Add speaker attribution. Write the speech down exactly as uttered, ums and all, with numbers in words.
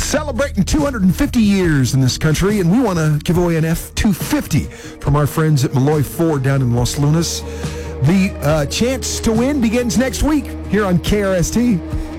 Speaker 1: celebrating two hundred fifty years in this country, and we want to give away an F two fifty from our friends at Malloy Ford down in Los Lunas. The uh, chance to win begins next week here on K R S T.